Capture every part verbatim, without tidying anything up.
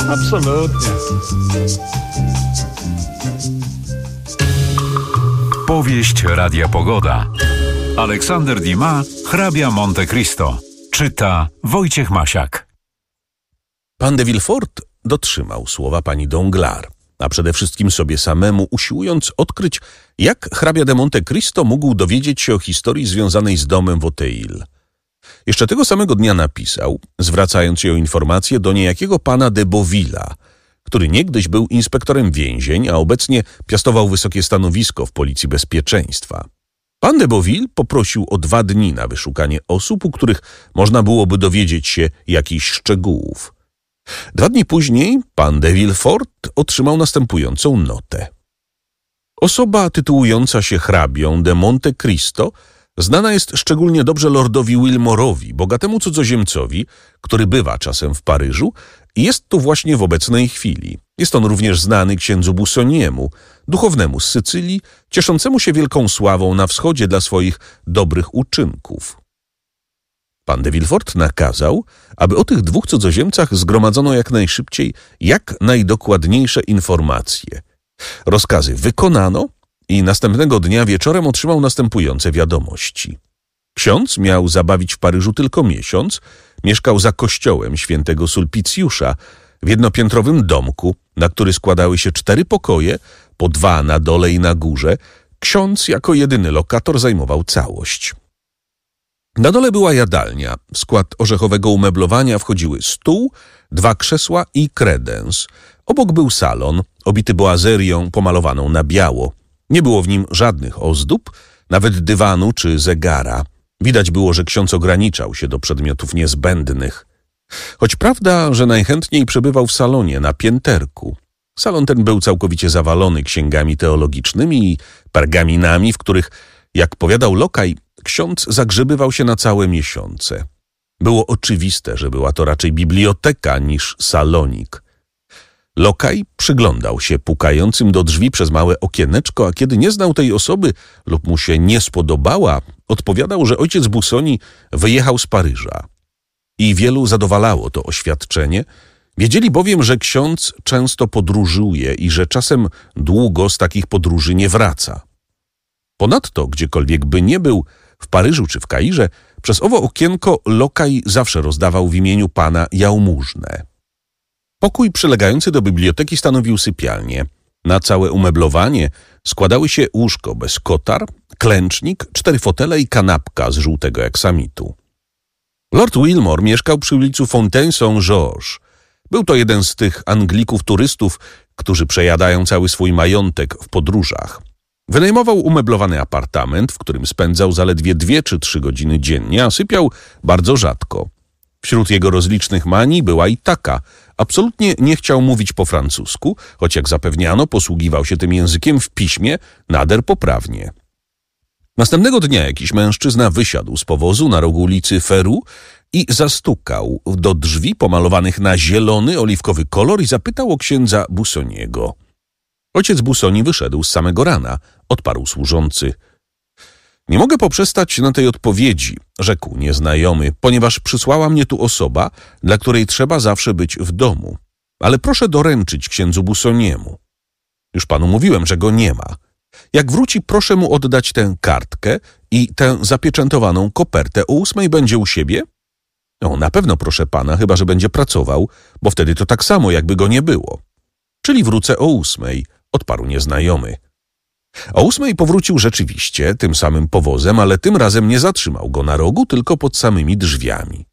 Absolutnie. Powieść Radia Pogoda. Aleksander Dumas, hrabia Monte Cristo. Czyta Wojciech Masiak. Pan de Villefort dotrzymał słowa pani Danglars, a przede wszystkim sobie samemu, usiłując odkryć, jak hrabia de Monte Cristo mógł dowiedzieć się o historii związanej z domem w Auteuil. Jeszcze tego samego dnia napisał, zwracając się o informację do niejakiego pana de Beauvilla, który niegdyś był inspektorem więzień, a obecnie piastował wysokie stanowisko w Policji Bezpieczeństwa. Pan de Beauville poprosił o dwa dni na wyszukanie osób, u których można byłoby dowiedzieć się jakichś szczegółów. Dwa dni później pan de Villefort otrzymał następującą notę. Osoba tytułująca się hrabią de Monte Cristo znana jest szczególnie dobrze lordowi Wilmorowi, bogatemu cudzoziemcowi, który bywa czasem w Paryżu i jest tu właśnie w obecnej chwili. Jest on również znany księdzu Bussoniemu, duchownemu z Sycylii, cieszącemu się wielką sławą na wschodzie dla swoich dobrych uczynków. Pan de Villefort nakazał, aby o tych dwóch cudzoziemcach zgromadzono jak najszybciej, jak najdokładniejsze informacje. Rozkazy wykonano i następnego dnia wieczorem otrzymał następujące wiadomości. Ksiądz miał zabawić w Paryżu tylko miesiąc, mieszkał za kościołem świętego Sulpicjusza w jednopiętrowym domku, na który składały się cztery pokoje, po dwa na dole i na górze. Ksiądz jako jedyny lokator zajmował całość. Na dole była jadalnia. W skład orzechowego umeblowania wchodziły stół, dwa krzesła i kredens. Obok był salon, obity boazerią pomalowaną na biało. Nie było w nim żadnych ozdób, nawet dywanu czy zegara. Widać było, że ksiądz ograniczał się do przedmiotów niezbędnych. Choć prawda, że najchętniej przebywał w salonie na pięterku. Salon ten był całkowicie zawalony księgami teologicznymi i pergaminami, w których, jak powiadał lokaj, ksiądz zagrzebywał się na całe miesiące. Było oczywiste, że była to raczej biblioteka niż salonik. Lokaj przyglądał się pukającym do drzwi przez małe okieneczko, a kiedy nie znał tej osoby lub mu się nie spodobała, odpowiadał, że ojciec Bussoni wyjechał z Paryża. I wielu zadowalało to oświadczenie. Wiedzieli bowiem, że ksiądz często podróżuje i że czasem długo z takich podróży nie wraca. Ponadto, gdziekolwiek by nie był, w Paryżu czy w Kairze, przez owo okienko lokaj zawsze rozdawał w imieniu pana jałmużnę. Pokój przylegający do biblioteki stanowił sypialnię. Na całe umeblowanie składały się łóżko bez kotar, klęcznik, cztery fotele i kanapka z żółtego aksamitu. Lord Wilmore mieszkał przy ulicy Fontaine Saint-Georges. Był to jeden z tych Anglików turystów, którzy przejadają cały swój majątek w podróżach. Wynajmował umeblowany apartament, w którym spędzał zaledwie dwie czy trzy godziny dziennie, a sypiał bardzo rzadko. Wśród jego rozlicznych manii była i taka. Absolutnie nie chciał mówić po francusku, choć jak zapewniano, posługiwał się tym językiem w piśmie nader poprawnie. Następnego dnia jakiś mężczyzna wysiadł z powozu na rogu ulicy Feru i zastukał do drzwi pomalowanych na zielony, oliwkowy kolor i zapytał o księdza Bussoniego. Ojciec Bussoni wyszedł z samego rana, odparł służący. Nie mogę poprzestać na tej odpowiedzi, rzekł nieznajomy, ponieważ przysłała mnie tu osoba, dla której trzeba zawsze być w domu. Ale proszę doręczyć księdzu Bussoniemu. Już panu mówiłem, że go nie ma. Jak wróci, proszę mu oddać tę kartkę i tę zapieczętowaną kopertę. O ósmej będzie u siebie? O, na pewno, proszę pana, chyba że będzie pracował, bo wtedy to tak samo, jakby go nie było. Czyli wrócę o ósmej, odparł nieznajomy. O ósmej powrócił rzeczywiście tym samym powozem, ale tym razem nie zatrzymał go na rogu, tylko pod samymi drzwiami.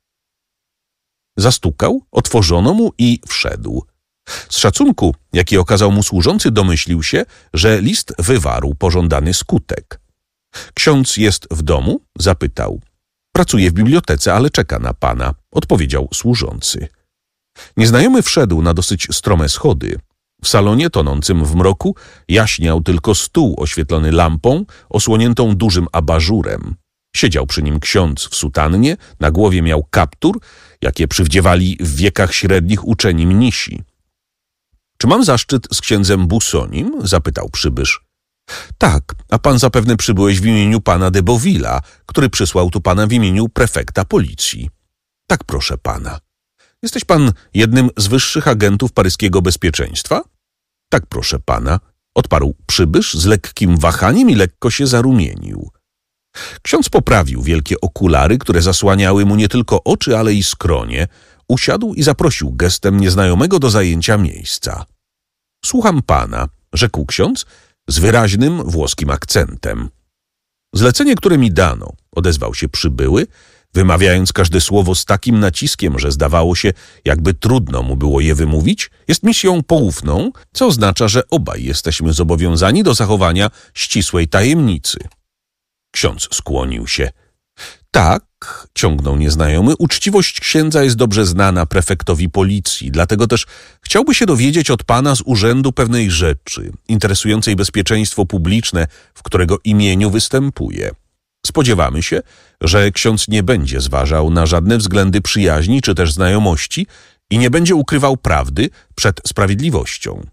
Zastukał, otworzono mu i wszedł. Z szacunku, jaki okazał mu służący, domyślił się, że list wywarł pożądany skutek. Ksiądz jest w domu? Zapytał. Pracuje w bibliotece, ale czeka na pana, odpowiedział służący. Nieznajomy wszedł na dosyć strome schody. W salonie tonącym w mroku jaśniał tylko stół oświetlony lampą, osłoniętą dużym abażurem. Siedział przy nim ksiądz w sutannie, na głowie miał kaptur, jakie przywdziewali w wiekach średnich uczeni mnisi. Czy mam zaszczyt z księdzem Bussonim? Zapytał przybysz. Tak, a pan zapewne przybyłeś w imieniu pana de Beauvilla, który przysłał tu pana w imieniu prefekta policji. Tak, proszę pana. Jesteś pan jednym z wyższych agentów paryskiego bezpieczeństwa? Tak, proszę pana, odparł przybysz z lekkim wahaniem i lekko się zarumienił. Ksiądz poprawił wielkie okulary, które zasłaniały mu nie tylko oczy, ale i skronie, usiadł i zaprosił gestem nieznajomego do zajęcia miejsca. Słucham pana, rzekł ksiądz z wyraźnym włoskim akcentem. Zlecenie, które mi dano, odezwał się przybyły, wymawiając każde słowo z takim naciskiem, że zdawało się, jakby trudno mu było je wymówić, jest misją poufną, co oznacza, że obaj jesteśmy zobowiązani do zachowania ścisłej tajemnicy. Ksiądz skłonił się. Tak, ciągnął nieznajomy, uczciwość księdza jest dobrze znana prefektowi policji, dlatego też chciałby się dowiedzieć od pana z urzędu pewnej rzeczy, interesującej bezpieczeństwo publiczne, w którego imieniu występuje. Spodziewamy się, że ksiądz nie będzie zważał na żadne względy przyjaźni czy też znajomości i nie będzie ukrywał prawdy przed sprawiedliwością.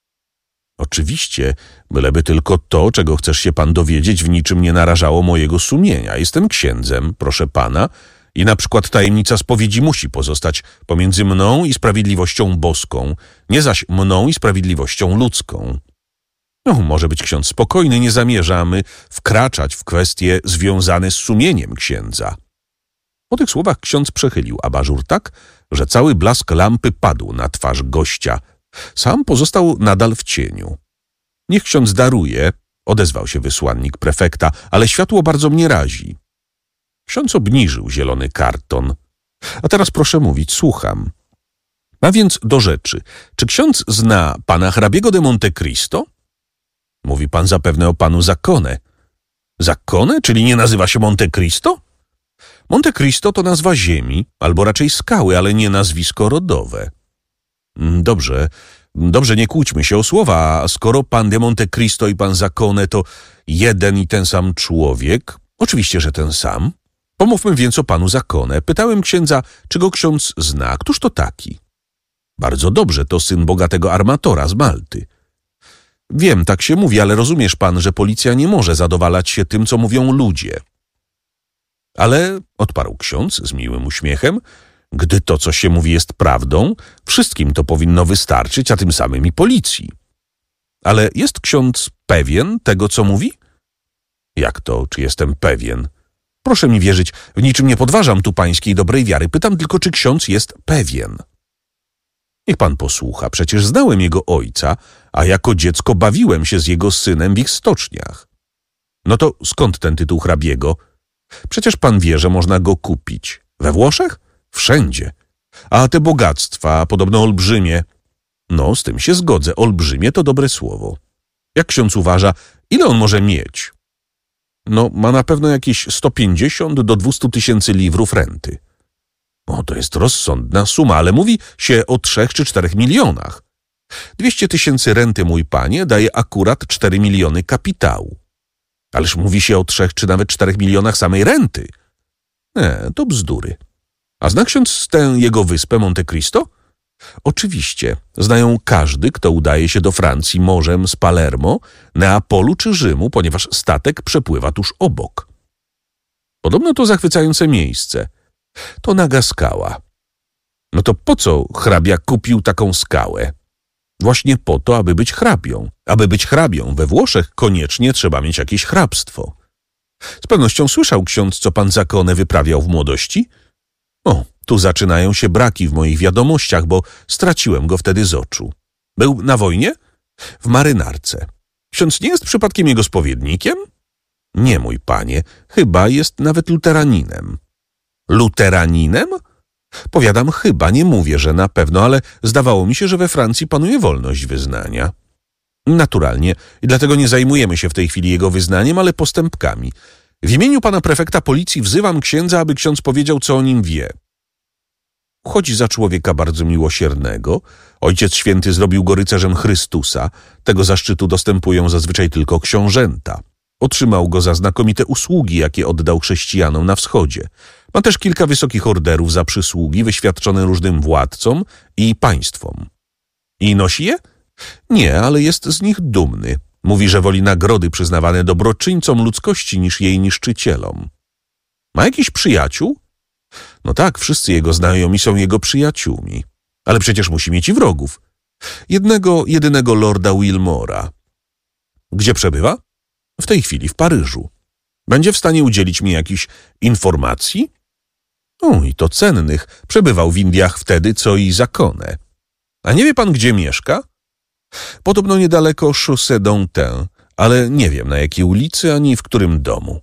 Oczywiście, byleby tylko to, czego chcesz się pan dowiedzieć, w niczym nie narażało mojego sumienia. Jestem księdzem, proszę pana, i na przykład tajemnica spowiedzi musi pozostać pomiędzy mną i sprawiedliwością boską, nie zaś mną i sprawiedliwością ludzką. No, może być ksiądz spokojny, nie zamierzamy wkraczać w kwestie związane z sumieniem księdza. Po tych słowach ksiądz przechylił abażur tak, że cały blask lampy padł na twarz gościa. Sam pozostał nadal w cieniu. Niech ksiądz daruje, odezwał się wysłannik prefekta, ale światło bardzo mnie razi. Ksiądz obniżył zielony karton. A teraz proszę mówić, słucham. A więc do rzeczy. Czy ksiądz zna pana hrabiego de Monte Cristo? Mówi pan zapewne o panu Zaccone. Zaccone? Czyli nie nazywa się Monte Cristo? Monte Cristo to nazwa ziemi, albo raczej skały, ale nie nazwisko rodowe. Dobrze, dobrze, nie kłóćmy się o słowa, a skoro pan de Monte Cristo i pan Zaccone to jeden i ten sam człowiek, oczywiście, że ten sam. Pomówmy więc o panu Zaccone. Pytałem księdza, czy go ksiądz zna. Któż to taki? Bardzo dobrze, to syn bogatego armatora z Malty. Wiem, tak się mówi, ale rozumiesz pan, że policja nie może zadowalać się tym, co mówią ludzie. Ale, odparł ksiądz z miłym uśmiechem, gdy to, co się mówi, jest prawdą, wszystkim to powinno wystarczyć, a tym samym i policji. Ale jest ksiądz pewien tego, co mówi? Jak to, czy jestem pewien? Proszę mi wierzyć, w niczym nie podważam tu pańskiej dobrej wiary. Pytam tylko, czy ksiądz jest pewien. Niech pan posłucha, przecież znałem jego ojca, a jako dziecko bawiłem się z jego synem w ich stoczniach. No to skąd ten tytuł hrabiego? Przecież pan wie, że można go kupić. We Włoszech? Wszędzie. A te bogactwa, podobno olbrzymie. No, z tym się zgodzę. Olbrzymie to dobre słowo. Jak ksiądz uważa, ile on może mieć? No, ma na pewno jakieś sto pięćdziesiąt do dwustu tysięcy liwrów renty. O, to jest rozsądna suma, ale mówi się o trzech czy czterech milionach. Dwieście tysięcy renty, mój panie, daje akurat cztery miliony kapitału. Ależ mówi się o trzech czy nawet czterech milionach samej renty. Nie, to bzdury. A zna ksiądz tę jego wyspę Monte Cristo? Oczywiście. Znają każdy, kto udaje się do Francji morzem z Palermo, Neapolu czy Rzymu, ponieważ statek przepływa tuż obok. Podobno to zachwycające miejsce. To naga skała. No to po co hrabia kupił taką skałę? Właśnie po to, aby być hrabią. Aby być hrabią we Włoszech koniecznie trzeba mieć jakieś hrabstwo. Z pewnością słyszał ksiądz, co pan Zaccone wyprawiał w młodości? O, tu zaczynają się braki w moich wiadomościach, bo straciłem go wtedy z oczu. Był na wojnie? W marynarce. Ksiądz nie jest przypadkiem jego spowiednikiem? Nie, mój panie, chyba jest nawet luteraninem. Luteraninem? Powiadam chyba, nie mówię, że na pewno, ale zdawało mi się, że we Francji panuje wolność wyznania. Naturalnie, i dlatego nie zajmujemy się w tej chwili jego wyznaniem, ale postępkami. W imieniu pana prefekta policji wzywam księdza, aby ksiądz powiedział, co o nim wie. Chodzi za człowieka bardzo miłosiernego. Ojciec Święty zrobił go rycerzem Chrystusa. Tego zaszczytu dostępują zazwyczaj tylko książęta. Otrzymał go za znakomite usługi, jakie oddał chrześcijanom na wschodzie. Ma też kilka wysokich orderów za przysługi wyświadczone różnym władcom i państwom. I nosi je? Nie, ale jest z nich dumny. Mówi, że woli nagrody przyznawane dobroczyńcom ludzkości niż jej niszczycielom. Ma jakiś przyjaciół? No tak, wszyscy jego znajomi są jego przyjaciółmi. Ale przecież musi mieć i wrogów. Jednego, jedynego lorda Wilmora. Gdzie przebywa? W tej chwili w Paryżu. Będzie w stanie udzielić mi jakichś informacji? O, i to cennych. Przebywał w Indiach wtedy, co i Zakone. A nie wie pan, gdzie mieszka? Podobno niedaleko Chaussée d'Antin, ale nie wiem na jakiej ulicy, ani w którym domu.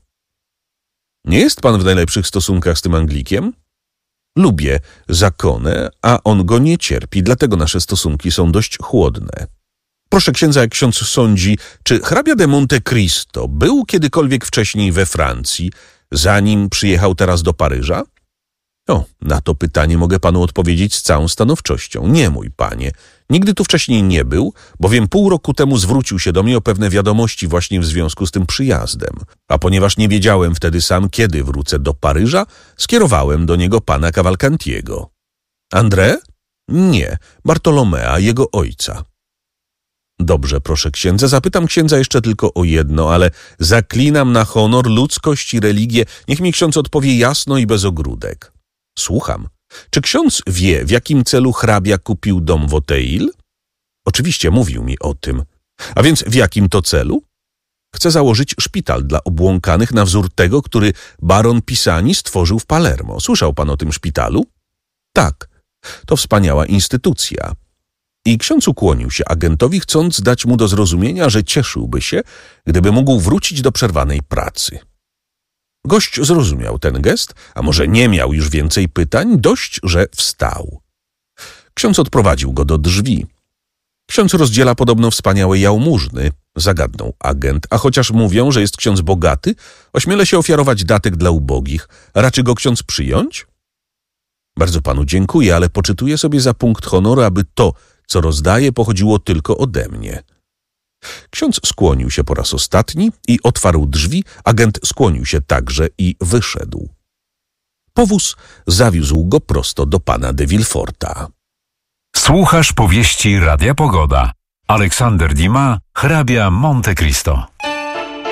Nie jest pan w najlepszych stosunkach z tym Anglikiem? Lubię Zakone, a on go nie cierpi, dlatego nasze stosunki są dość chłodne. Proszę księdza, jak ksiądz sądzi, czy hrabia de Monte Cristo był kiedykolwiek wcześniej we Francji, zanim przyjechał teraz do Paryża? O, na to pytanie mogę panu odpowiedzieć z całą stanowczością. Nie, mój panie. Nigdy tu wcześniej nie był, bowiem pół roku temu zwrócił się do mnie o pewne wiadomości właśnie w związku z tym przyjazdem. A ponieważ nie wiedziałem wtedy sam, kiedy wrócę do Paryża, skierowałem do niego pana Cavalcantiego. André? Nie, Bartolomea, jego ojca. Dobrze, proszę księdza, zapytam księdza jeszcze tylko o jedno, ale zaklinam na honor, ludzkość i religię. Niech mi ksiądz odpowie jasno i bez ogródek. Słucham. Czy ksiądz wie, w jakim celu hrabia kupił dom w Auteuil? Oczywiście mówił mi o tym. A więc w jakim to celu? Chce założyć szpital dla obłąkanych na wzór tego, który baron Pisani stworzył w Palermo. Słyszał pan o tym szpitalu? Tak. To wspaniała instytucja. I ksiądz ukłonił się agentowi, chcąc dać mu do zrozumienia, że cieszyłby się, gdyby mógł wrócić do przerwanej pracy. Gość zrozumiał ten gest, a może nie miał już więcej pytań, dość, że wstał. Ksiądz odprowadził go do drzwi. Ksiądz rozdziela podobno wspaniałe jałmużny, zagadnął agent, a chociaż mówią, że jest ksiądz bogaty, ośmielę się ofiarować datek dla ubogich. Raczy go ksiądz przyjąć? Bardzo panu dziękuję, ale poczytuję sobie za punkt honoru, aby to, co rozdaje, pochodziło tylko ode mnie. Ksiądz skłonił się po raz ostatni i otwarł drzwi, agent skłonił się także i wyszedł. Powóz zawiózł go prosto do pana de Villeforta. Słuchasz powieści Radia Pogoda. Aleksander Dumas, hrabia Monte Cristo.